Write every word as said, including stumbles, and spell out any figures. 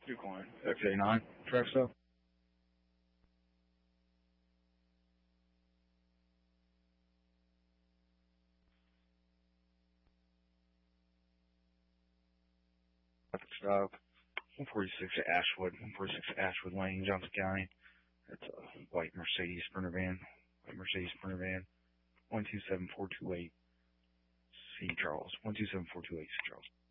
You're calling X A nine track stuff. Traffic stop. one forty-six Ashwood. one forty-six Ashwood Lane, Johnson County. That's a white Mercedes Sprinter van. White Mercedes Sprinter van. one two seven four two eight C Charles. one two seven four two eight C Charles.